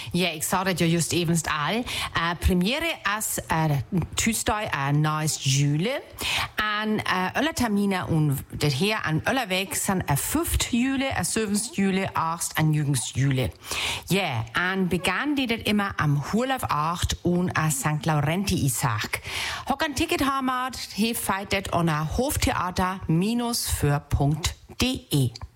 Ja, ik sa dat jo just evenst al. Premiere as Tuesday nice jule. En alle termine und det her an alle weg san 5. jule, 7. jule, 8. en 9. jule. Ja, en begann dit immer am 12.8 und a St. Laurenti Isaac. Hock ein Ticket hamad, he feitet on a Hoftheater-für.de.